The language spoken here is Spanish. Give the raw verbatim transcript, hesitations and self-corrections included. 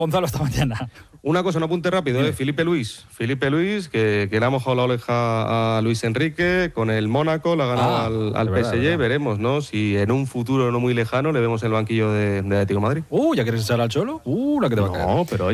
Gonzalo, hasta mañana. Una cosa, un apunte rápido, ¿eh? Felipe Luis. Felipe Luis, que, que le ha mojado la oreja a Luis Enrique con el Mónaco, le ha ganado Ah, al, al de P S G. verdad, de verdad. Veremos, ¿no? Si en un futuro no muy lejano le vemos en el banquillo de, de Atlético de Madrid. Uh, ¿ya quieres echar al Cholo? Uh, la que te va a caer. No, pero